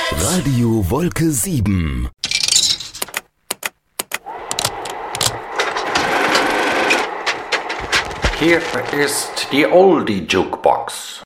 Radio Wolke 7. Hier ist die Oldie Jukebox.